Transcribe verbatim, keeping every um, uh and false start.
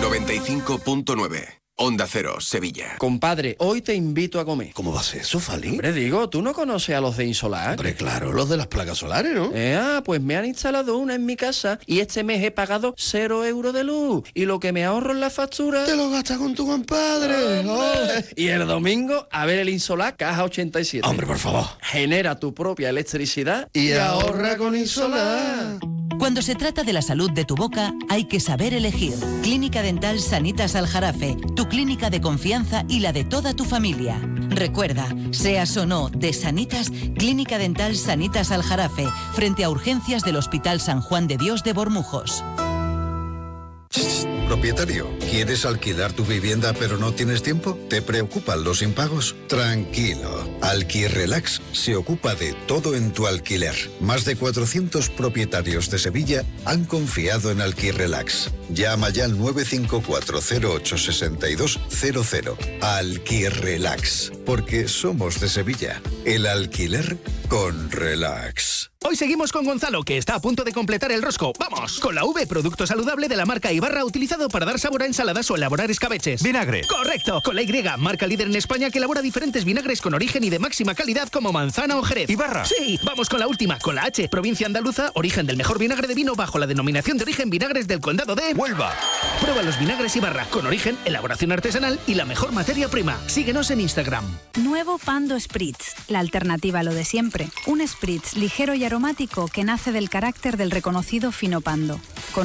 noventa y cinco punto nueve. Onda Cero, Sevilla. Compadre, hoy te invito a comer. ¿Cómo va a ser eso, Fali? Hombre, digo, ¿tú no conoces a los de Insolar? Hombre, claro, los de las placas solares, ¿no? Eh, ah, pues me han instalado una en mi casa y este mes he pagado cero euros de luz. Y lo que me ahorro en la factura... ¡Te lo gastas con tu compadre! ¡Oh! Y el domingo, a ver el Insolar Caja ochenta y siete. Hombre, por favor. Genera tu propia electricidad y, y ahorra con Insolar. Cuando se trata de la salud de tu boca, hay que saber elegir. Clínica Dental Sanitas Aljarafe, tu clínica de confianza y la de toda tu familia. Recuerda, seas o no de Sanitas, Clínica Dental Sanitas Aljarafe, frente a urgencias del Hospital San Juan de Dios de Bormujos. Propietario, ¿quieres alquilar tu vivienda pero no tienes tiempo? ¿Te preocupan los impagos? Tranquilo, Alquirrelax se ocupa de todo en tu alquiler. Más de cuatrocientos propietarios de Sevilla han confiado en Alquirrelax. Llama ya al nueve cinco cuatro cero ocho seis dos cero cero. Alquirrelax, porque somos de Sevilla. El alquiler con relax. Hoy seguimos con Gonzalo, que está a punto de completar el rosco. ¡Vamos! Con la V, producto saludable de la marca Ibarra, utilizado para dar sabor a ensaladas o elaborar escabeches. Vinagre. ¡Correcto! Con la Y, marca líder en España que elabora diferentes vinagres con origen y de máxima calidad como manzana o jerez. Ibarra. Sí, vamos con la última, con la H, provincia andaluza, origen del mejor vinagre de vino bajo la denominación de origen Vinagres del Condado de... Huelva. Prueba los vinagres Ibarra, con origen, elaboración artesanal y la mejor materia prima. Síguenos en Instagram. Nuevo Pando Spritz, la alternativa a lo de siempre. Un Spritz ligero y aromático que nace del carácter del reconocido fino Pando. Con